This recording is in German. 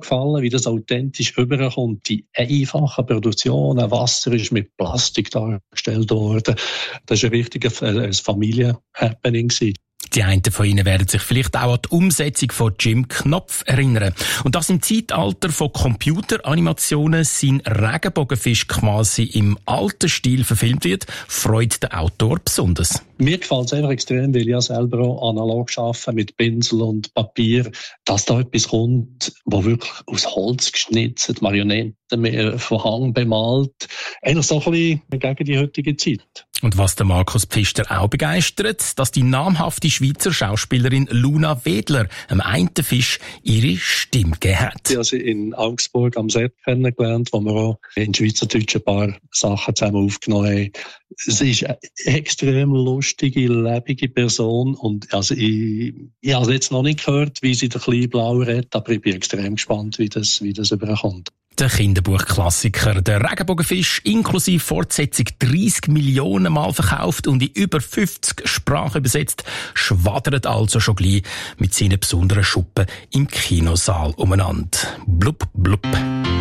gefallen, wie das authentisch rüberkommt. Die einfachen Produktionen, Wasser ist mit Plastik dargestellt worden. Das war ein richtiges Familien-Happening. Die einen von Ihnen werden sich vielleicht auch an die Umsetzung von Jim Knopf erinnern. Und dass im Zeitalter von Computeranimationen sein Regenbogenfisch quasi im alten Stil verfilmt wird, freut der Autor besonders. Mir gefällt es einfach extrem, weil ich ja selber auch analog arbeite mit Pinsel und Papier, dass da etwas kommt, wo wirklich aus Holz geschnitzt, Marionetten von Hang bemalt. Eigentlich so ein bisschen gegen die heutige Zeit. Und was der Markus Pfister auch begeistert, dass die namhafte Schweizer Schauspielerin Luna Wedler am einen Fisch ihre Stimme gegeben hat. Ich habe sie in Augsburg am Set kennengelernt, wo wir auch in Schweizerdeutsch ein paar Sachen zusammen aufgenommen haben. Sie ist eine extrem lustige, lebendige Person und also ich habe jetzt noch nicht gehört, wie sie den kleinen Blau redet, aber ich bin extrem gespannt, wie das überkommt. Der Kinderbuchklassiker «Der Regenbogenfisch» inklusive Fortsetzung 30 Millionen Mal verkauft und in über 50 Sprachen übersetzt, schwadert also schon gleich mit seinen besonderen Schuppen im Kinosaal umeinander. Blub, blub.